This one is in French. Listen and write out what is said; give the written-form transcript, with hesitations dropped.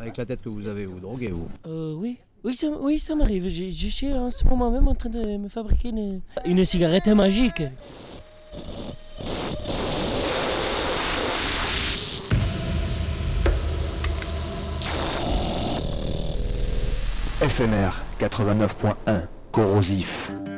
Avec la tête que vous avez, vous droguez, vous? Oui, ça m'arrive. Je suis en ce moment même en train de me fabriquer une cigarette magique. FMR 89.1, corrosif.